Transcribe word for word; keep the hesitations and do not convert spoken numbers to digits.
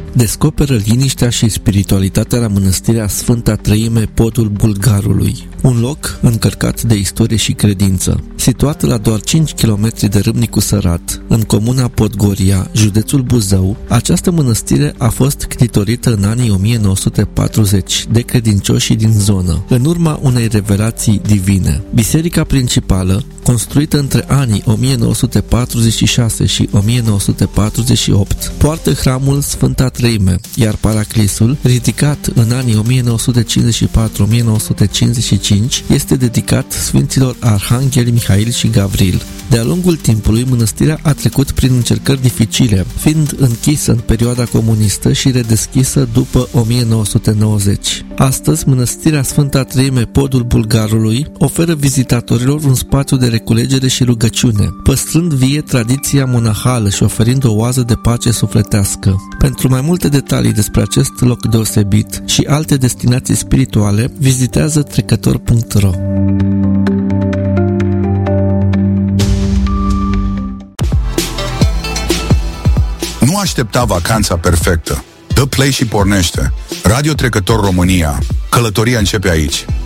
descoperă liniștea și spiritualitatea la mănăstirea Sfânta Treime, Podul Bulgarului, un loc încărcat de istorie și credință. Situată la doar cinci kilometri de Râmnicu Sărat, în comuna Podgoria, județul Buzău, această mănăstire a fost ctitorită în anii o mie nouă sute patruzeci de credincioșii din zonă, în urma unei revelații divine. Biserica principală, construită între anii o mie nouă sute patruzeci și șase și o mie nouă sute patruzeci și opt, poartă hramul Sfânta Treime, iar paraclisul, ridicat în anii o mie nouă sute cincizeci și patru - o mie nouă sute cincizeci și cinci, este dedicat Sfinților Arhangheli Mihail și Gavril. De-a lungul timpului, mănăstirea a trecut prin încercări dificile, fiind închisă în perioada comunistă și redeschisă după o mie nouă sute nouăzeci. Astăzi, mănăstirea Sfânta Treime, Podul Bulgarului, oferă vizitatorilor un spațiu de reculegere și rugăciune, păstrând vie tradiția monahală și oferind o oază de pace sufletească. Pentru mai multe detalii despre acest loc deosebit și alte destinații spirituale, vizitează trecător punct ro. Nu aștepta vacanța perfectă. Dă play și pornește. Radio Trecător România. Călătoria începe aici.